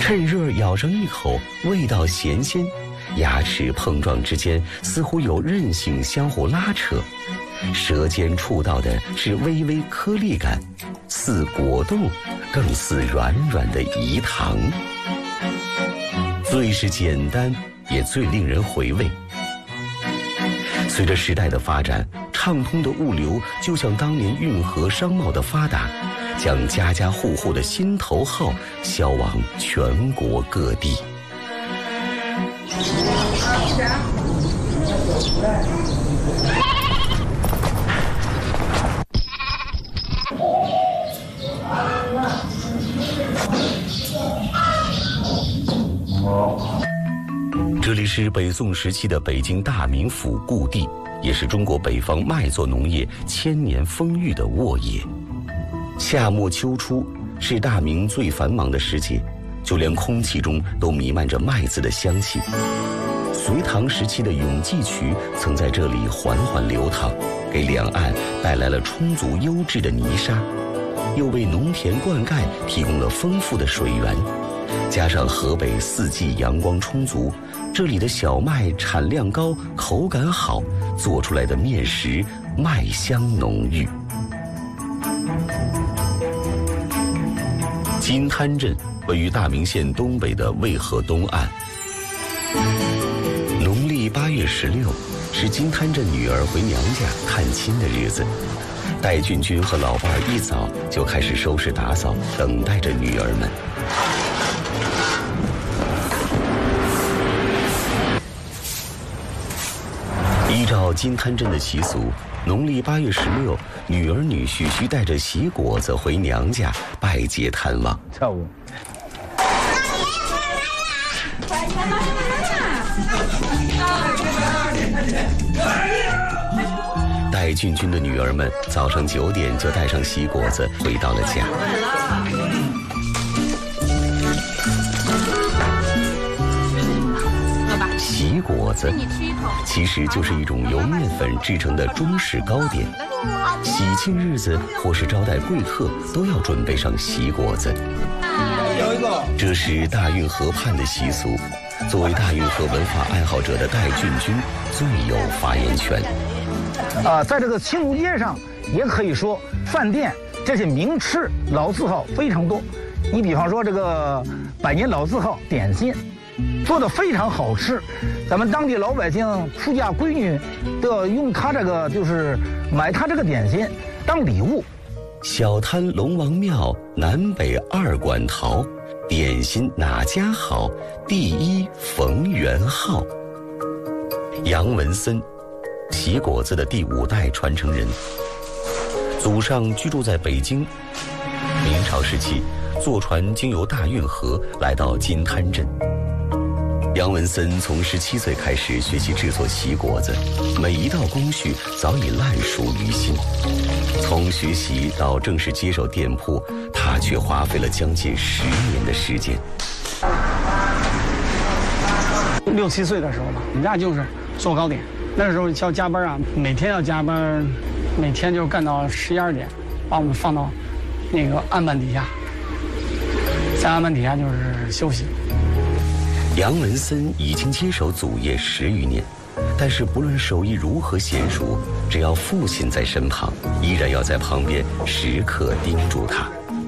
趁热咬上一口，味道咸鲜，牙齿碰撞之间似乎有韧性相互拉扯，舌尖触到的是微微颗粒感，似果冻，更似软软的饴糖。最是简单，也最令人回味。随着时代的发展，畅通的物流就像当年运河商贸的发达，将家家户户的心头好销往全国各地。这里是北宋时期的北京大名府故地，也是中国北方麦作农业千年丰裕的沃野。夏末秋初是大明最繁忙的时节，就连空气中都弥漫着麦子的香气。隋唐时期的永济渠曾在这里缓缓流淌，给两岸带来了充足优质的泥沙，又为农田灌溉提供了丰富的水源。加上河北四季阳光充足，这里的小麦产量高，口感好，做出来的面食麦香浓郁。金滩镇位于大名县东北的渭河东岸。农历8月16是金滩镇女儿回娘家探亲的日子，戴俊君和老伴儿一早就开始收拾打扫，等待着女儿们。依照金滩镇的习俗，农历8月16，女儿女婿需带着喜果子回娘家拜节探望。 跳舞。 戴俊君的女儿们早上9点就带上喜果子回到了家。喜果子其实就是一种由面粉制成的中式糕点，喜庆日子或是招待贵客都要准备上喜果子。这是大运河畔的习俗，作为大运河文化爱好者的戴俊君最有发言权。 在这个青竹街上，也可以说饭店这些名吃老字号非常多。你比方说这个百年老字号点心，做的非常好吃，咱们当地老百姓出嫁闺女都要用它这个，就是买它这个点心当礼物。 小摊龙王庙南北2馆陶，点心哪家好？第一冯元浩。杨文森，喜果子的第5代传承人，祖上居住在北京。明朝时期，坐船经由大运河来到金滩镇。杨文森从17岁开始学习制作喜果子，每一道工序早已烂熟于心。从学习到正式接手店铺，他却花费了将近10年的时间。 6、7岁的时候吧，我们家就是做糕点，那时候要加班啊，每天要加班，每天就干到11、12点，把我们放到那个案板底下，在案板底下就是休息。 杨文森已经接手祖业10余年，但是不论手艺如何娴熟，只要父亲在身旁，依然要在旁边时刻叮嘱他。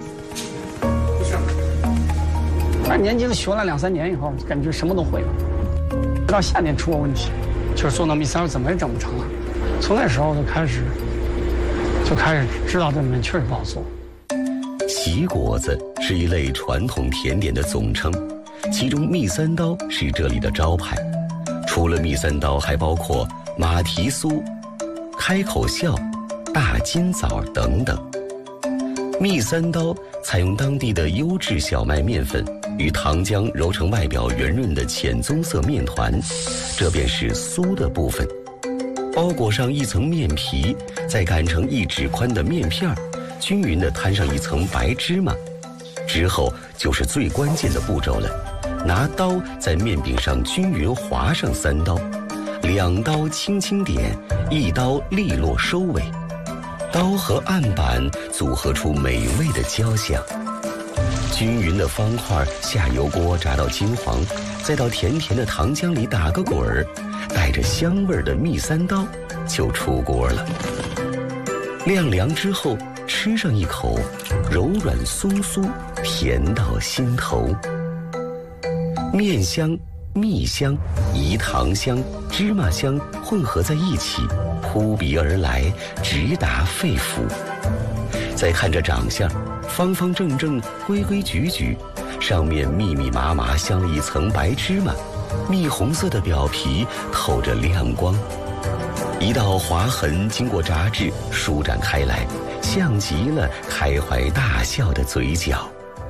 反正年轻学了2、3年以后，感觉什么都会了。到夏天出过问题，就是做糯米糠怎么也整不成了。从那时候就开始知道这里面确实不好做。 喜果子是一类传统甜点的总称，其中蜜三刀是这里的招牌。除了蜜三刀，还包括马蹄酥、开口笑、大金枣等等。蜜三刀采用当地的优质小麦面粉与糖浆揉成外表圆润的浅棕色面团，这便是酥的部分。包裹上一层面皮，再擀成1指宽的面片，均匀地摊上一层白芝麻。之后就是最关键的步骤了，拿刀在面饼上均匀划上3刀，2刀轻轻点，1刀利落收尾。刀和案板组合出美味的交响。 均匀的方块下油锅炸到金黄，再到甜甜的糖浆里打个滚儿，带着香味的蜜三刀就出锅了。晾凉之后吃上一口，柔软松酥，甜到心头。面香、蜜香、饴糖香、芝麻香混合在一起，扑鼻而来，直达肺腑。再看这长相，方方正正，规规矩矩，上面密密麻麻镶了一层白芝麻，蜜红色的表皮透着亮光，一道划痕经过炸制舒展开来，像极了开怀大笑的嘴角。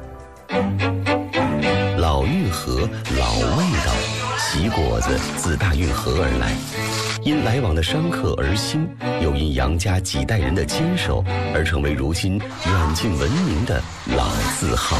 老运河老味道，喜果子自大运河而来，因来往的商客而兴，又因杨家几代人的坚守而成为如今远近闻名的老字号。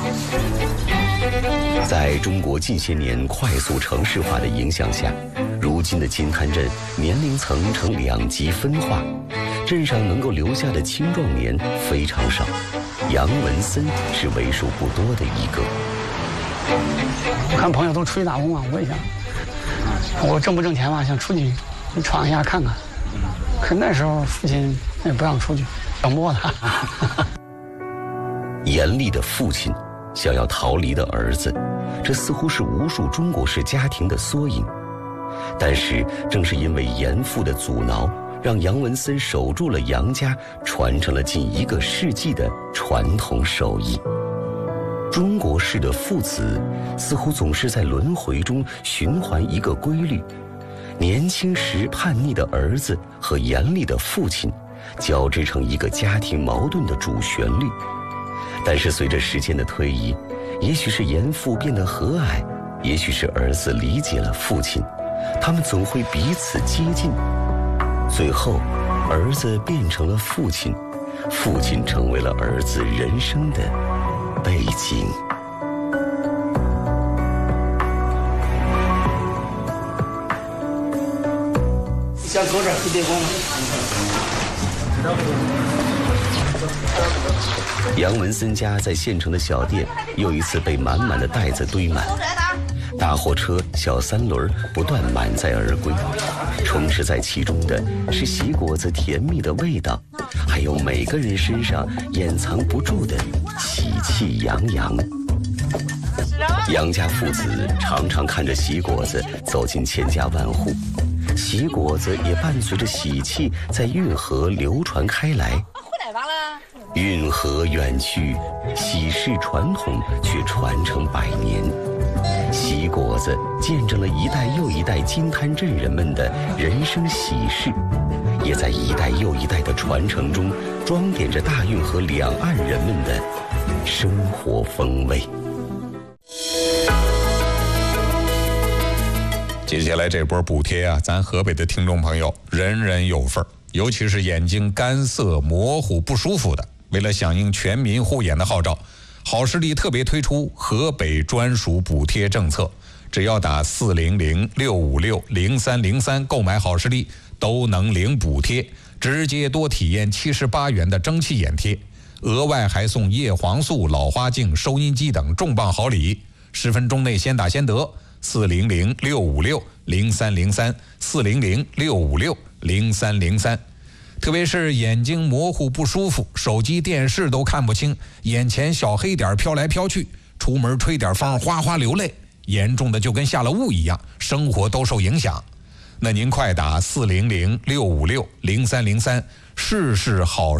在中国近些年快速城市化的影响下，如今的金滩镇年龄层呈2极分化，镇上能够留下的青壮年非常少，杨文森是为数不多的一个。 我看朋友都出去打工啊，我也想，我挣不挣钱吧，想出去闯一下看看。可那时候父亲也不让出去，冷漠他。 严厉的父亲，想要逃离的儿子，这似乎是无数中国式家庭的缩影。但是正是因为严父的阻挠，让杨文森守住了杨家传承了近1个世纪的传统手艺。中国式的父子似乎总是在轮回中循环一个规律，年轻时叛逆的儿子和严厉的父亲交织成一个家庭矛盾的主旋律。但是随着时间的推移，也许是严父变得和蔼，也许是儿子理解了父亲，他们总会彼此接近，最后儿子变成了父亲，父亲成为了儿子人生的背景。 想搁这儿，你别管我。杨文森家在县城的小店又一次被满满的袋子堆满，大货车、小3轮不断满载而归，充斥在其中的是喜果子甜蜜的味道，还有每个人身上掩藏不住的喜气洋洋。杨家父子常常看着喜果子走进千家万户，喜果子也伴随着喜气在运河流传开来。运河远去，喜事传统却传承100年。喜果子见证了一代又一代金滩镇人们的人生喜事，也在一代又一代的传承中装点着大运河两岸人们的生活风味。 接下来这波补贴啊，咱河北的听众朋友人人有份，尤其是眼睛干涩模糊不舒服的，为了响应全民护眼的号召，好视力特别推出河北专属补贴政策，只要打400-656-0303购买好视力都能领补贴，直接多体验78元的蒸汽眼贴，额外还送叶黄素、老花镜、收音机等重磅好礼，10分钟内先打先得。400-656-0303 400-656-0303。特别是眼睛模糊不舒服，手机电视都看不清，眼前小黑点飘来飘去，出门吹点风哗哗流泪，严重的就跟下了雾一样，生活都受影响。那您快打400-656-0303试试好